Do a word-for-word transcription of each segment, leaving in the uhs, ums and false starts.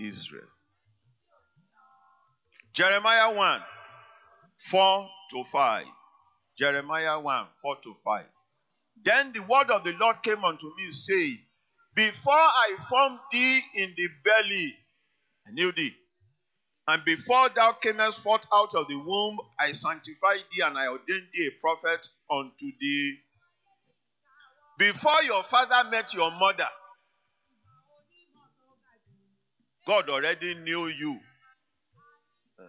Israel. Jeremiah one, four to five. Jeremiah one, four to five. Then the word of the Lord came unto me, saying, before I formed thee in the belly, I knew thee. And before thou camest forth out of the womb, I sanctified thee, and I ordained thee a prophet unto thee. Before your father met your mother, God already knew you. Uh,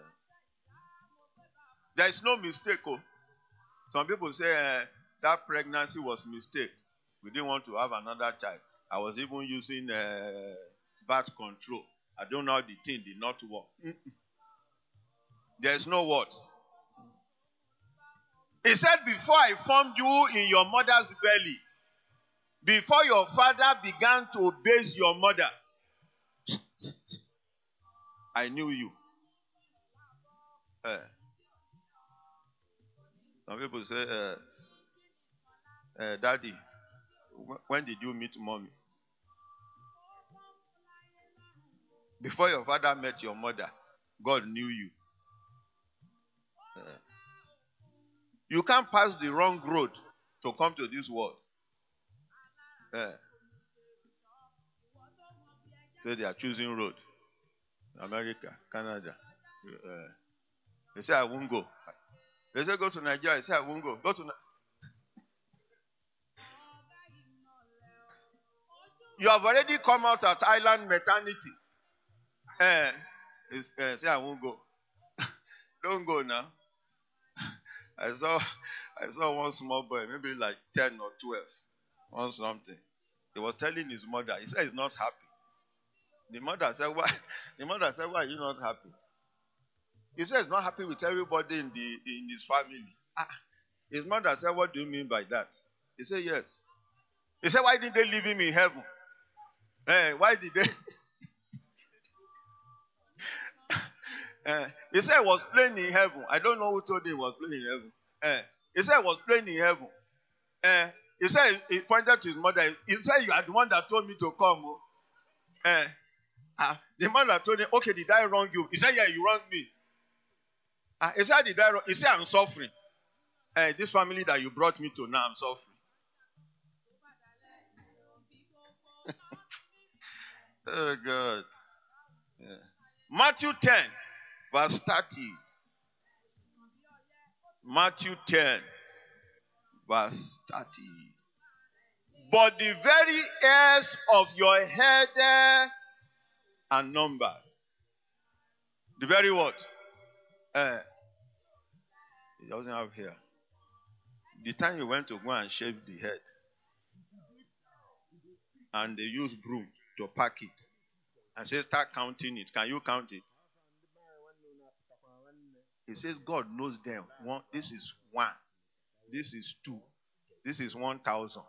there is no mistake. Oh. Some people say uh, that pregnancy was a mistake. We didn't want to have another child. I was even using uh, birth control. I don't know how the thing did not work. Mm-mm. There's no what. He said, before I formed you in your mother's belly, before your father began to base your mother, I knew you. Uh, some people say, uh, uh, Daddy, when did you meet mommy? Before your father met your mother, God knew you. Uh, you can't pass the wrong road to come to this world. Uh, say they are choosing road. America, Canada. Uh, they say I won't go. They say go to Nigeria. They say I won't go. Go to. You have already come out at Island Maternity. Uh, uh, say I won't go. Don't go now. I saw, I saw one small boy, maybe like ten or twelve, or something. He was telling his mother. He said he's not happy. The mother said, "Why?" The mother said, "Why are you not happy?" He said he's not happy with everybody in the in his family. Ah. His mother said, "What do you mean by that?" He said, "Yes." He said, "Why didn't they leave him in heaven?" Hey, why did they? uh, he said he was playing in heaven. I don't know who told him he was playing in heaven. Uh, he said he was playing in heaven. Uh, he said he pointed to his mother. He said, "You are the one that told me to come." Uh, uh, the mother told him, "Okay, did I wrong you?" He said, "Yeah, you wronged me." Uh, he said, "Did I wrong?" He said, "I'm suffering. Uh, this family that you brought me to now, I'm suffering." Oh, God. Yeah. Matthew ten, verse thirty. Matthew ten, verse thirty. But the very hairs of your head are numbered. The very what? Uh, it doesn't have hair. The time you went to go and shave the head, and they use broom to pack it, and say, start counting it. Can you count it? He says God knows them. One, this is one. This is two. This is one thousand.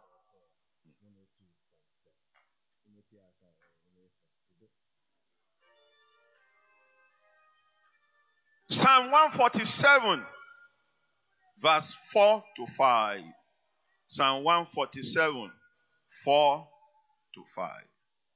Psalm one forty-seven, verse four to five. Psalm one forty-seven, four to five.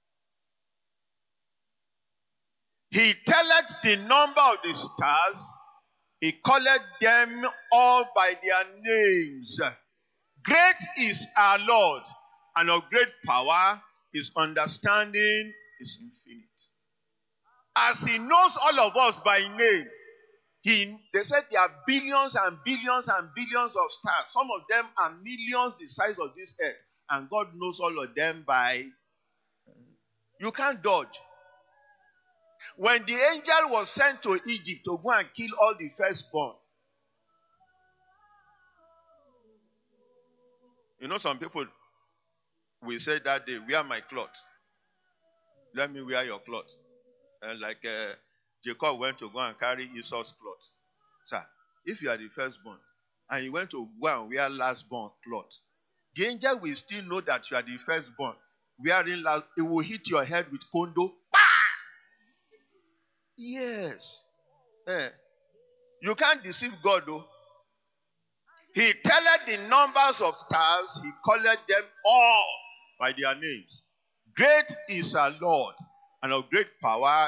He telleth the number of the stars, he calleth them all by their names. Great is our Lord, and of great power, his understanding is infinite. As he knows all of us by name, he, they said there are billions and billions and billions of stars. Some of them are millions the size of this earth, and God knows all of them by. You can't dodge. When the angel was sent to Egypt to go and kill all the firstborn, you know, some people will say that day, wear my cloth. Let me wear your cloth. And like uh, Jacob went to go and carry Esau's cloth. Sir, if you are the firstborn and you went to go and wear lastborn cloth, the angel will still know that you are the firstborn. Wearing last, it will hit your head with kondo. Bah! Yes. Eh. You can't deceive God, though. He telleth the numbers of stars, he calleth them all by their names. Great is our Lord, and of great power